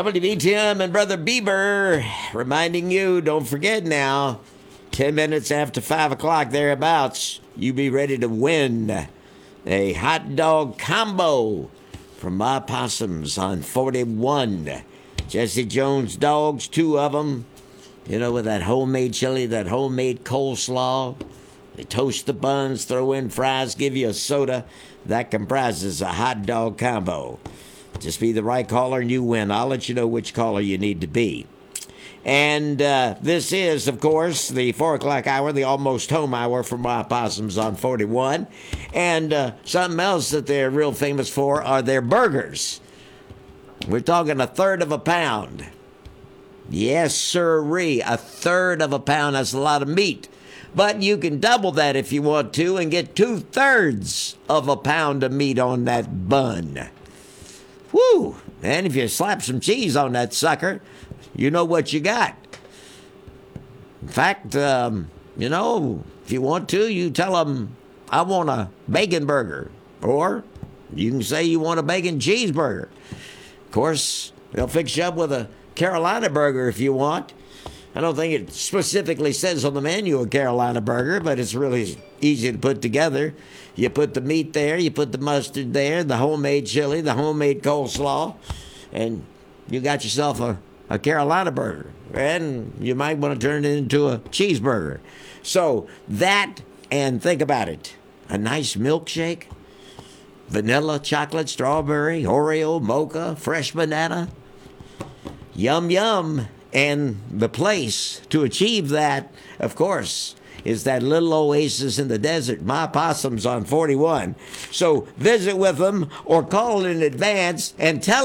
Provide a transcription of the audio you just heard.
WBTM and Brother Bieber reminding you, don't forget now, 10 minutes after 5 o'clock thereabouts, you be ready to win a hot dog combo from My Possums on 41. Jesse Jones dogs, 2 of them, you know, with that homemade chili, that homemade coleslaw. They toast the buns, throw in fries, give you a soda. That comprises a hot dog combo. Just be the right caller and you win. I'll let you know which caller you need to be. And this is, of course, the 4 o'clock hour, the almost home hour for My Possums on 41. And something else that they're real famous for are their burgers. We're talking a third of a pound. Yes, sirree, a third of a pound. That's a lot of meat. But you can double that if you want to and get 2/3 of a pound of meat on that bun. Woo! And if you slap some cheese on that sucker, you know what you got. In fact, you know, if you want to, you tell them, I want a bacon burger. Or you can say you want a bacon cheeseburger. Of course, they'll fix you up with a Carolina burger if you want. I don't think it specifically says on the menu a Carolina burger, but it's really easy to put together. You put the meat there, you put the mustard there, the homemade chili, the homemade coleslaw, and you got yourself a Carolina burger. And you might want to turn it into a cheeseburger. So that, and think about it, a nice milkshake, vanilla, chocolate, strawberry, Oreo, mocha, fresh banana. Yum, yum. And the place to achieve that, of course, is that little oasis in the desert, My Possums on 41. So visit with them or call in advance and tell